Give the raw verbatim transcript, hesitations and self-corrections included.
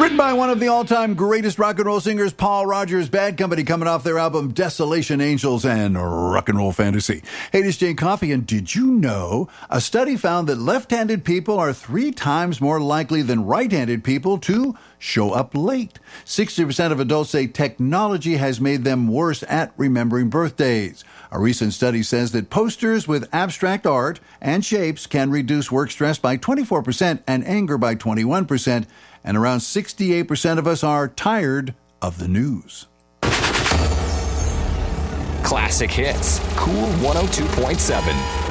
Written by one of the all-time greatest rock and roll singers, Paul Rogers. Bad Company, coming off their album Desolation Angels and Rock and Roll Fantasy. Hey, this is Jane Coffey, and did you know a study found that left-handed people are three times more likely than right-handed people to show up late? sixty percent of adults say technology has made them worse at remembering birthdays. A recent study says that posters with abstract art and shapes can reduce work stress by twenty-four percent and anger by twenty-one percent. And around sixty-eight percent of us are tired of the news. Classic Hits, Cool one oh two point seven.